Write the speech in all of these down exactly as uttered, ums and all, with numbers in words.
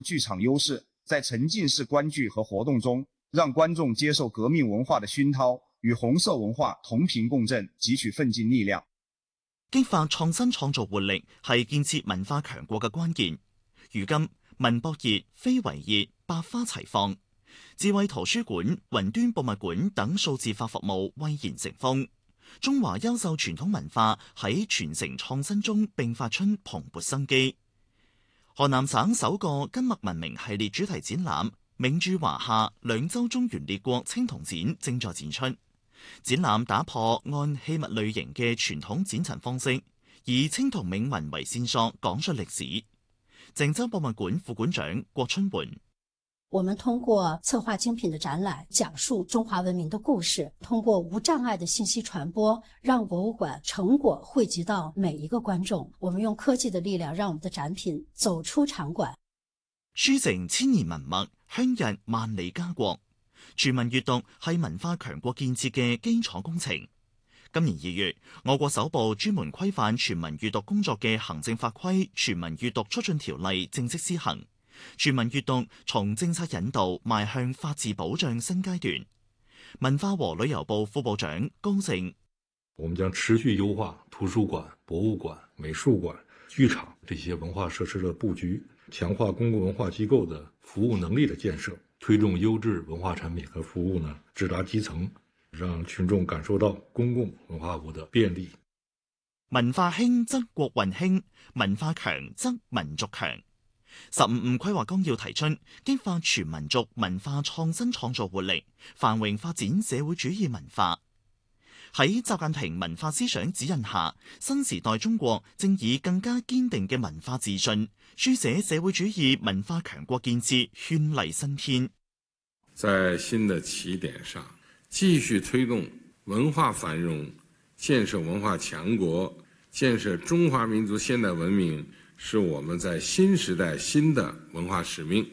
剧场优势，在沉浸式观剧和活動中，讓觀眾接受革命文化的熏陶，與紅色文化同頻共振，汲取奮進力量。 激發創新創造活力係建設文化強國嘅關鍵。如今文博熱、非遺熱百花齊放，智慧圖書館、雲端博物館等數字化服務蔚然成風，中華優秀傳統文化喺傳承創新中迸發出蓬勃生機。河南省首個根脈文明系列主題展覽銘著華夏兩洲中原列國青銅展正在展出。展覽打破按器物類型嘅傳統展陳方式，以青銅銘文為線索講述歷史。鄭州博物館副館長郭春媛： 我們通過策劃精品的展覽，講述中華文明的故事，通過無障礙的信息傳播，讓博物館成果匯集到每一個觀眾。我們用科技的力量，讓我們的展品走出場館， 書成千年文脈，香日萬里家國。全民閱讀係文化強國建設嘅基礎工程。今年二月，我國首部專門規範全民閱讀工作嘅行政法規《全民閱讀促進條例》正式施行。全民閱讀從政策引導邁向法治保障新階段。文化和旅遊部副部長高正： 我們將持續優化圖書館、博物館、美術館、劇場這些文化設施的布局，強化公共文化機構的服務能力的建設，推動優質文化產品和服務呢直達基層，讓群眾感受到公共文化物的便利。 文化興則國運興，文化強則民族強。十五五規劃綱要提出，激發全民族文化創新創造活力，繁榮發展社會主義文化。喺習近平文化思想指引下，新時代中國正以更加堅定嘅文化自信，書寫社會主義文化強國建設絢麗新篇。 在新的起點上，繼續推動文化繁榮，建設文化強國，建設中華民族現代文明，是我們在新時代新的文化使命。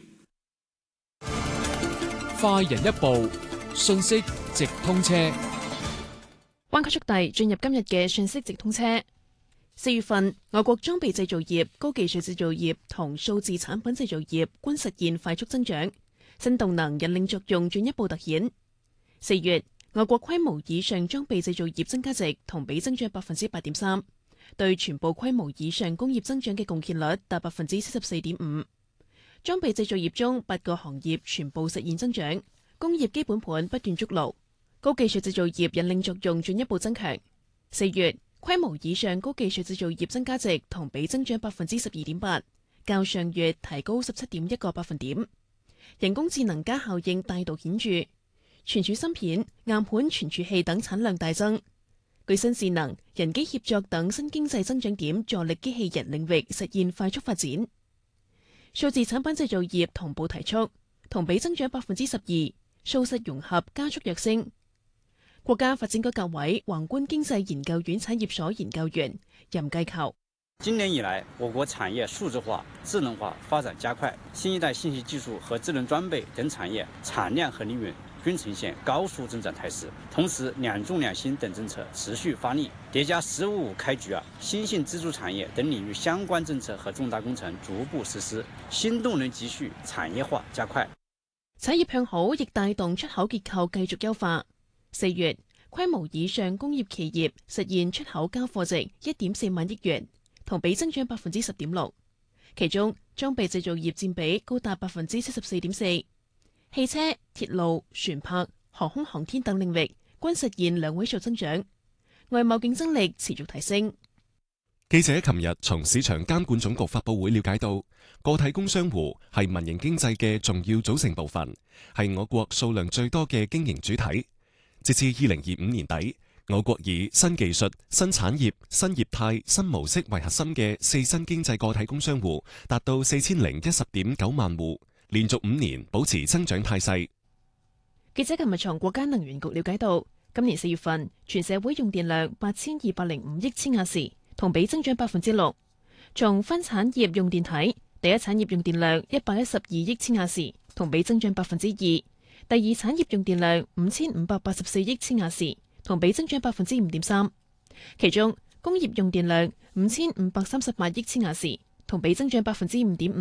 快人一步，信息直通車。 灣區速遞進入今日嘅信息直通車。四月份，我國裝備製造業、高技術製造業同數字產品製造業均實現快速增長，新動能引領作用進一步凸顯。四月，我國規模以上裝備製造業增加值同比增長百分之八點三，對全部規模以上工業增長嘅貢獻率達百分之七十四點五。裝備製造業中八個行業全部實現增長，工業基本盤不斷築牢。高技術製造業引領作用進一步增強。四月，規模以上高技術製造業增加值同比增長百分之十二點八，較上月提高十七點一個百分點。人工智能加效應帶動顯著，存儲芯片、硬盤存儲器等產量大增。具新智能、人機協作等新經濟增長點助力機器人領域實現快速發展。數字產品製造業同步提速，同比增長百分之十二，數實融合加速躍升。國家發展改革委宏觀經濟研究院產業所研究員任繼求： 今年以來，我國產業數字化、智能化發展加快，新一代信息技術和智能裝備等產業產量和利潤均呈現高速增長態勢。同時，兩重兩新等政策持續發力，疊加“十五五”開局啊，新興支柱產業等領域相關政策和重大工程逐步實施，新動能繼續產業化加快。 產業向好亦帶動出口結構繼續優化。四月，規模以上工業企業實現出口交貨值一點四萬億元，同比增長百分之十點六。其中，裝備製造業佔比高達百分之七十四點四，汽車、鐵路、船舶、航空航天等領域均實現兩位數增長，外貿競爭力持續提升。 記者琴日從市場監管總局發佈會了解到，個體工商戶係民營經濟嘅重要組成部分，係我國數量最多嘅經營主體。截至二零二五年底，我國以新技術、新產業、新業態、新模式為核心嘅四新經濟個體工商戶達到四千零一十點九萬戶，連續五年保持增長態勢。 記者琴日從國家能源局了解到，今年四月份全社會用電量八千二百零五億千瓦時，同比增長百分之六。從分產業用電睇，第一產業用電量一百一十二億千瓦時，同比增長百分之二。第二產業用電量五千五百八十四億千瓦時，同比增長百分之五點三。其中工業用電量五千五百三十八億千瓦時，同比增長百分之五點五。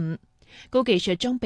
高技術裝備